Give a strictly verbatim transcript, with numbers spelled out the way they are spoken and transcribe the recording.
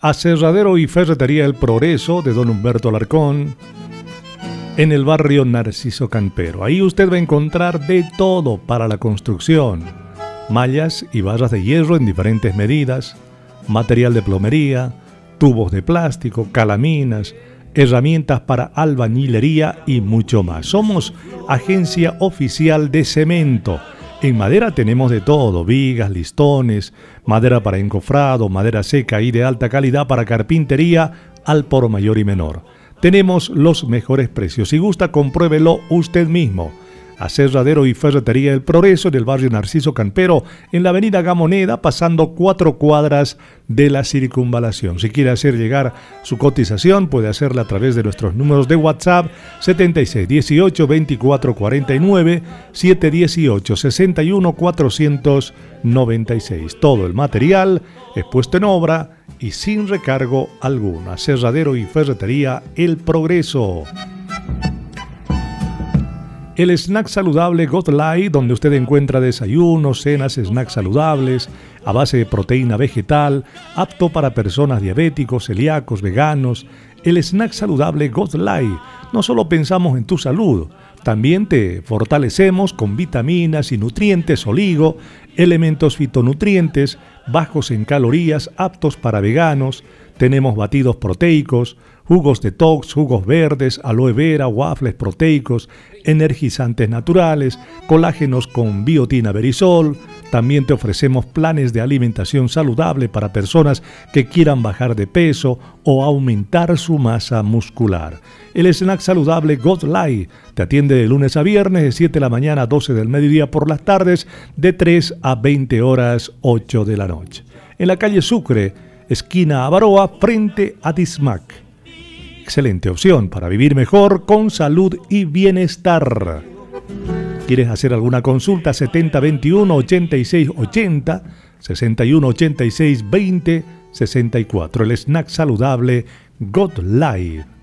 Aserradero y Ferretería El Progreso de Don Humberto Alarcón, en el barrio Narciso Campero. Ahí usted va a encontrar de todo para la construcción: mallas y barras de hierro en diferentes medidas, material de plomería, tubos de plástico, calaminas, herramientas para albañilería y mucho más. Somos agencia oficial de cemento. En madera tenemos de todo: vigas, listones, madera para encofrado, madera seca y de alta calidad para carpintería al por mayor y menor. Tenemos los mejores precios. Si gusta, compruébelo usted mismo. Aserradero y Ferretería El Progreso, en el barrio Narciso Campero, en la avenida Gamoneda, pasando cuatro cuadras de la circunvalación. Si quiere hacer llegar su cotización, puede hacerla a través de nuestros números de WhatsApp setenta y seis dieciocho veinticuatro cuarenta y nueve, siete dieciocho sesenta y uno cuatrocientos noventa y seis. Todo el material es puesto en obra y sin recargo alguno. Aserradero y Ferretería El Progreso. El snack saludable Godlight, donde usted encuentra desayunos, cenas, snacks saludables a base de proteína vegetal, apto para personas diabéticos, celíacos, veganos. El snack saludable Godlight. No solo pensamos en tu salud, también te fortalecemos con vitaminas y nutrientes oligo, elementos fitonutrientes, bajos en calorías, aptos para veganos. Tenemos batidos proteicos, jugos detox, jugos verdes, aloe vera, waffles proteicos, energizantes naturales, colágenos con biotina verisol. También te ofrecemos planes de alimentación saludable para personas que quieran bajar de peso o aumentar su masa muscular. El snack saludable Godlight te atiende de lunes a viernes de siete de la mañana a doce del mediodía, por las tardes de tres a veinte horas, ocho de la noche. En la calle Sucre, esquina Avaroa, frente a Dismac. Excelente opción para vivir mejor con salud y bienestar. ¿Quieres hacer alguna consulta? setenta veintiuno ochenta y seis ochenta, sesenta y uno ochenta y seis veinte sesenta y cuatro. El snack saludable Godlight.